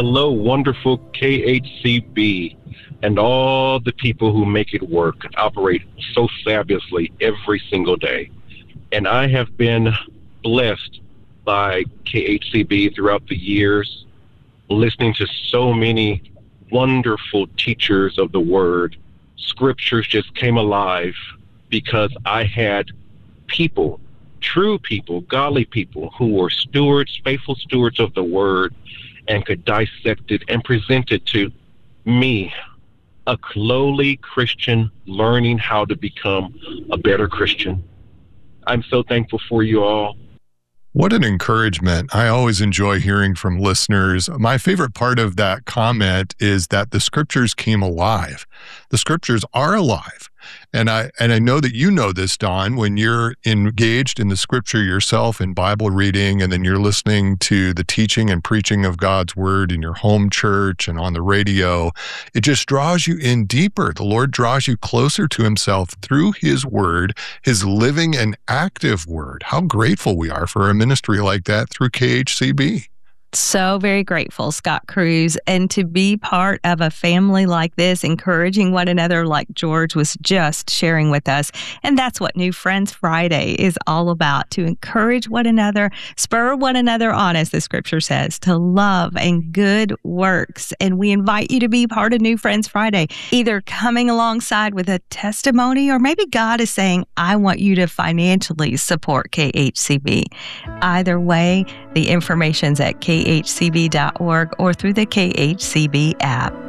Hello, wonderful KHCB, and all the people who make it work and operate so fabulously every single day. And I have been blessed by KHCB throughout the years, listening to so many wonderful teachers of the Word. Scriptures just came alive because I had people, true people, godly people, who were stewards, faithful stewards of the Word, and could dissect it and present it to me, a lowly Christian learning how to become a better Christian. I'm so thankful for you all. What an encouragement. I always enjoy hearing from listeners. My favorite part of that comment is that the scriptures came alive. The scriptures are alive. And I know that you know this, Don, when you're engaged in the scripture yourself in Bible reading, and then you're listening to the teaching and preaching of God's word in your home church and on the radio, it just draws you in deeper. The Lord draws you closer to himself through his word, his living and active word. How grateful we are for a ministry like that through KHCB. So very grateful, Scott Cruz, and to be part of a family like this, encouraging one another like George was just sharing with us. And that's what New Friends Friday is all about, to encourage one another, spur one another on, as the scripture says, to love and good works. And we invite you to be part of New Friends Friday, either coming alongside with a testimony, or maybe God is saying, I want you to financially support KHCB. Either way, the information's at khcb.org or through the KHCB app.